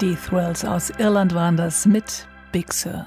Die Thrills aus Irland waren das mit Big Sur.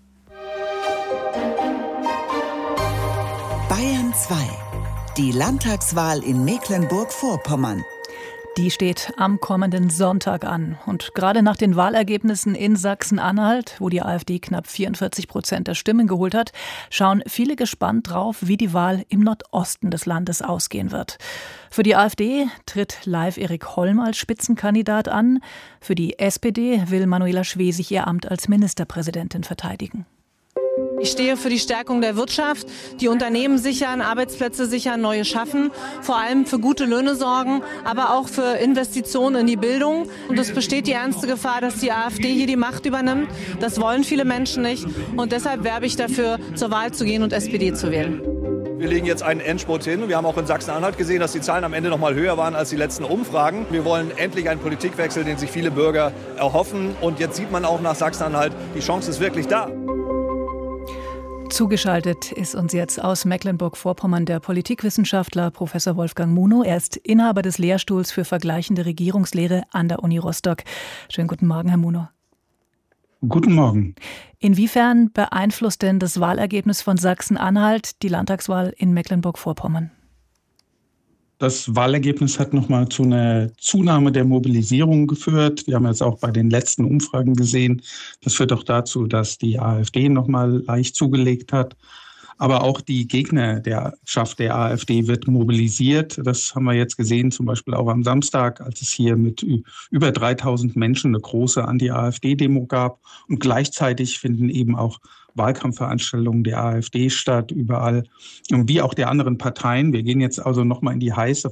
Bayern 2. Die Landtagswahl in Mecklenburg-Vorpommern. Die steht am kommenden Sonntag an. Und gerade nach den Wahlergebnissen in Sachsen-Anhalt, wo die AfD knapp 44% der Stimmen geholt hat, schauen viele gespannt drauf, wie die Wahl im Nordosten des Landes ausgehen wird. Für die AfD tritt live Erik Holm als Spitzenkandidat an. Für die SPD will Manuela Schwesig ihr Amt als Ministerpräsidentin verteidigen. Ich stehe für die Stärkung der Wirtschaft, die Unternehmen sichern, Arbeitsplätze sichern, neue schaffen, vor allem für gute Löhne sorgen, aber auch für Investitionen in die Bildung. Und es besteht die ernste Gefahr, dass die AfD hier die Macht übernimmt. Das wollen viele Menschen nicht. Und deshalb werbe ich dafür, zur Wahl zu gehen und SPD zu wählen. Wir legen jetzt einen Endspurt hin. Wir haben auch in Sachsen-Anhalt gesehen, dass die Zahlen am Ende noch mal höher waren als die letzten Umfragen. Wir wollen endlich einen Politikwechsel, den sich viele Bürger erhoffen. Und jetzt sieht man auch nach Sachsen-Anhalt, die Chance ist wirklich da. Zugeschaltet ist uns jetzt aus Mecklenburg-Vorpommern der Politikwissenschaftler Professor Wolfgang Munow. Er ist Inhaber des Lehrstuhls für vergleichende Regierungslehre an der Uni Rostock. Schönen guten Morgen, Herr Munow. Guten Morgen. Inwiefern beeinflusst denn das Wahlergebnis von Sachsen-Anhalt die Landtagswahl in Mecklenburg-Vorpommern? Das Wahlergebnis hat nochmal zu einer Zunahme der Mobilisierung geführt. Wir haben jetzt auch bei den letzten Umfragen gesehen, das führt auch dazu, dass die AfD nochmal leicht zugelegt hat. Aber auch die Gegnerschaft der AfD wird mobilisiert. Das haben wir jetzt gesehen, zum Beispiel auch am Samstag, als es hier mit über 3000 Menschen eine große Anti-AfD-Demo gab. Und gleichzeitig finden eben auch Wahlkampfveranstaltungen der AfD statt, überall, wie auch der anderen Parteien. Wir gehen jetzt also nochmal in die heiße